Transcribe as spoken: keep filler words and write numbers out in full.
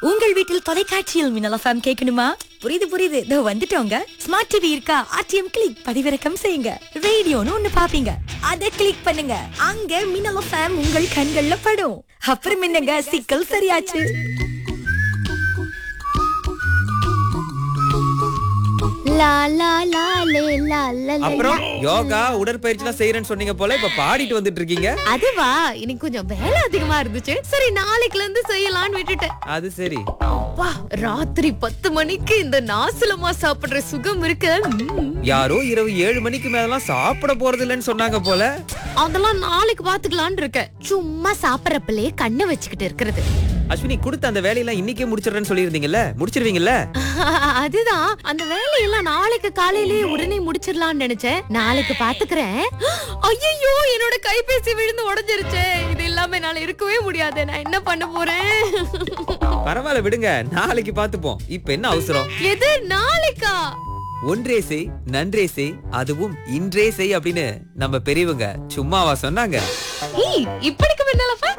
உங்கள் வீட்டில் தொலைக்காட்சியில் மின்னல் எஃப்எம் கேட்கணுமா? புரியுது புரியுது, இதோ வந்துட்டோங்க. ஸ்மார்ட் டிவி இருக்கா? ஆர்டிஎம் கிளிக் பதிவிறக்கம் செய்யுங்க. ரேடியோன்னு ஒண்ணு பாப்பீங்க, அதை கிளிக் பண்ணுங்க. அங்க மின்னல் எஃப்எம் உங்கள் கண்கள்ல படும். அப்புறம் என்னங்க, சிக்கல் சரியாச்சு. லா லா லா லே லா லா லே. அப்புறம் யோகா உடற்பயிற்சி எல்லாம் செய்யறேன்னு சொன்னீங்க போல, இப்ப பாடிட்டு வந்துட்டு இருக்கீங்க. அதுவா, இன்னைக்கு கொஞ்சம் வேலை அதிகமா இருந்துச்சு. சரி, நாளைக்குல இருந்து செய்யலாம்னு விட்டுட்டேன். அது சரி. அப்பா, ராத்திரி பத்து மணிக்கு இந்த நாசலமா சாப்பிடுற சுகம் இருக்கு. ம்ம். யாரோ இரவு ஏழு மணிக்கு மேலாம் சாப்பிட போறது இல்லைன்னு சொன்னாங்க போல. அதெல்லாம் நாளைக்கு பாத்துக்கலாம்னு இருக்கேன். சும்மா சாப்பிடறப்பலே கண்ணை வச்சுக்கிட்டு இருக்கிறது. அஸ்வினி, கொடுத்த அந்த வேலையெல்லாம் இன்னைக்கே முடிச்சிடுறேன்னு சொல்லியிருந்தீங்கல்ல, முடிச்சிருவீங்கல்ல? அதுதான், அந்த வேலையெல்லாம் நாளைக்கு காலையிலேயே உடனே முடிச்சிடலாம்னு நினைச்சேன். நாளைக்கு பாத்துக்கிறேன். ஐயோ, என்னோட கைபேசி விழுந்து உடைஞ்சிருச்சே. இது இல்லாம என்னால இருக்கவே முடியாது. நான் என்ன பண்ண போறேன்? பரவாயில்ல விடுங்க, நாளைக்கு பாத்துப்போம். இப்ப என்ன அவசரம்? எது நாளைக்கா? ஒன்றே செய் நன்றே செய், அதுவும் இன்றே செய் அப்படின்னு நம்ம பெரியவங்க சும்மாவா சொன்னாங்க? ஏய், இப்படிக்கு முன்னாலப்பா